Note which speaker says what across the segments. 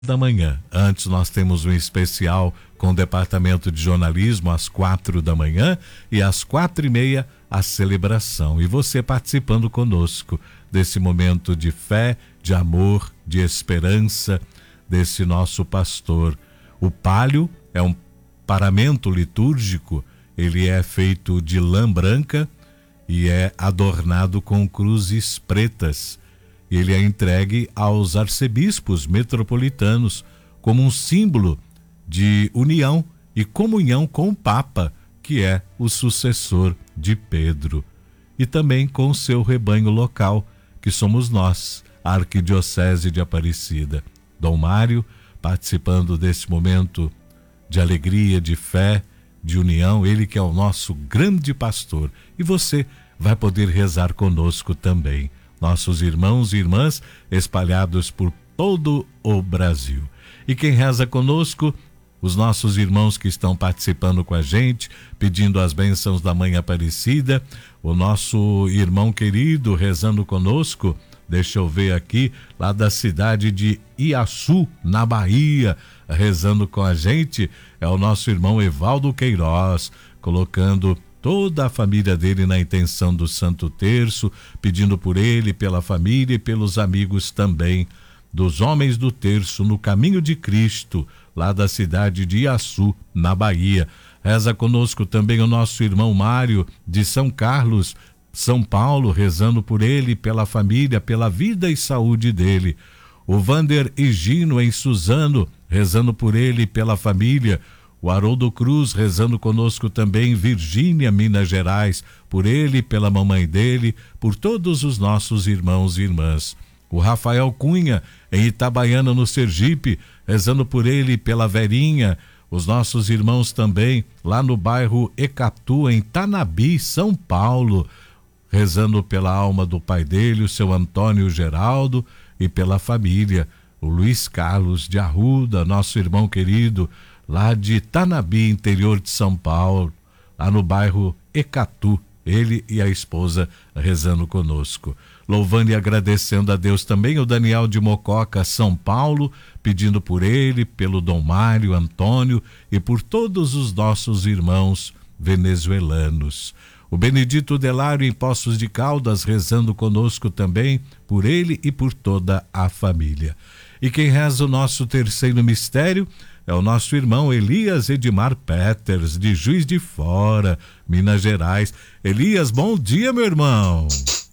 Speaker 1: da manhã. Antes nós temos um especial com o Departamento de Jornalismo às 4 da manhã e às 4:30 a celebração. E você participando conosco desse momento de fé, de amor, de esperança desse nosso pastor. O palio é um paramento litúrgico, ele é feito de lã branca e é adornado com cruzes pretas. Ele é entregue aos arcebispos metropolitanos como um símbolo de união e comunhão com o Papa, que é o sucessor de Pedro. E também com o seu rebanho local, que somos nós, a Arquidiocese de Aparecida. Dom Mário, participando desse momento de alegria, de fé, de união, ele que é o nosso grande pastor. E você vai poder rezar conosco também. Nossos irmãos e irmãs espalhados por todo o Brasil. E quem reza conosco, os nossos irmãos que estão participando com a gente, pedindo as bênçãos da Mãe Aparecida, o nosso irmão querido rezando conosco, deixa eu ver aqui, lá da cidade de Iaçu, na Bahia, rezando com a gente, é o nosso irmão Evaldo Queiroz, colocando toda a família dele na intenção do Santo Terço, pedindo por ele, pela família e pelos amigos também, dos homens do Terço no Caminho de Cristo, lá da cidade de Iaçu, na Bahia. Reza conosco também o nosso irmão Mário, de São Carlos, São Paulo, rezando por ele, pela família, pela vida e saúde dele. O Vander Higino, em Suzano, rezando por ele e pela família. O Haroldo Cruz rezando conosco também, Virgínia, Minas Gerais, por ele, pela mamãe dele, por todos os nossos irmãos e irmãs. O Rafael Cunha, em Itabaiana, no Sergipe, rezando por ele, pela Verinha. Os nossos irmãos também, lá no bairro Ecatu, em Tanabi, São Paulo, rezando pela alma do pai dele, o seu Antônio Geraldo, e pela família. O Luiz Carlos de Arruda, nosso irmão querido, lá de Tanabi, interior de São Paulo, lá no bairro Ecatu, ele e a esposa rezando conosco. Louvando e agradecendo a Deus também o Daniel de Mococa, São Paulo, pedindo por ele, pelo Dom Mário, Antônio e por todos os nossos irmãos venezuelanos. O Benedito Delário em Poços de Caldas rezando conosco também, por ele e por toda a família. E quem reza o nosso terceiro mistério é o nosso irmão Elias Edmar Peters, de Juiz de Fora, Minas Gerais. Elias, bom dia, meu irmão.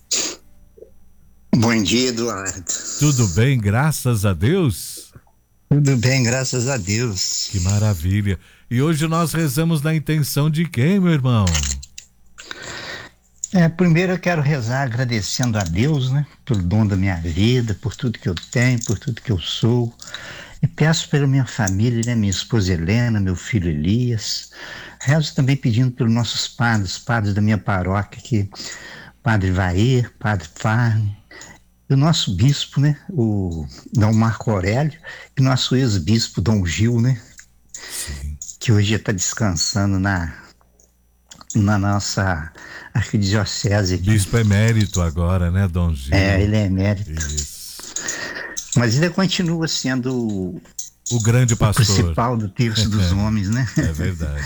Speaker 2: Bom dia, Eduardo.
Speaker 1: Tudo bem, graças a Deus?
Speaker 2: Tudo bem, graças a Deus.
Speaker 1: Que maravilha. E hoje nós rezamos na intenção de quem, meu irmão?
Speaker 2: Primeiro eu quero rezar agradecendo a Deus, né, pelo dom da minha vida, por tudo que eu tenho, por tudo que eu sou. E peço pela minha família, né, minha esposa Helena, meu filho Elias. Rezo também pedindo pelos nossos padres da minha paróquia aqui, Padre Vair, Padre Farne, e o nosso bispo, né, o Dom Marco Aurélio, e nosso ex-bispo Dom Gil, né,
Speaker 1: Sim.
Speaker 2: que hoje está descansando na nossa arquidiocese aqui.
Speaker 1: Bispo emérito agora, né, Dom Gil?
Speaker 2: Ele é emérito.
Speaker 1: Isso.
Speaker 2: Mas ele continua sendo
Speaker 1: o grande pastor,
Speaker 2: o principal do terço dos homens, né?
Speaker 1: É verdade.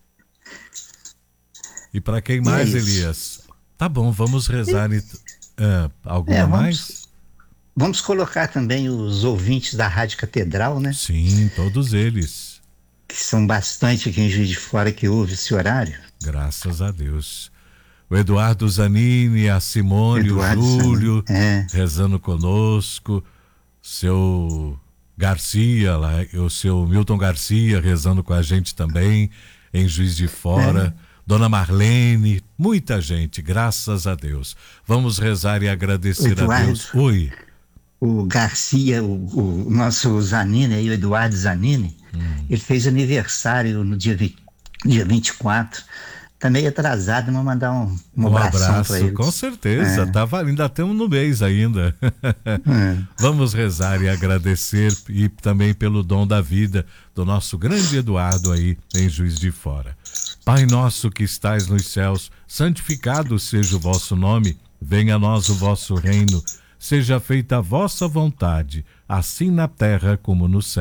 Speaker 1: E para quem mais, Elias? Tá bom, vamos rezar. Alguma mais?
Speaker 2: Vamos colocar também os ouvintes da Rádio Catedral, né?
Speaker 1: Sim, todos eles.
Speaker 2: Que são bastante aqui em Juiz de Fora que ouve esse horário.
Speaker 1: Graças a Deus. O Eduardo Zanini, a Simone, o Júlio, rezando conosco. Seu Garcia, o seu Milton Garcia rezando com a gente também, em Juiz de Fora. Dona Marlene, muita gente, graças a Deus. Vamos rezar e agradecer a Deus. Oi.
Speaker 2: O Garcia, o nosso Zanini, o Eduardo Zanini, ele fez aniversário no dia 24. Tá meio atrasado, mas mandar um abraço para ele.
Speaker 1: Com certeza, ainda estamos no mês ainda. Vamos rezar e agradecer e também pelo dom da vida do nosso grande Eduardo aí em Juiz de Fora. Pai nosso que estais nos céus, santificado seja o vosso nome, venha a nós o vosso reino, seja feita a vossa vontade, assim na terra como no céu.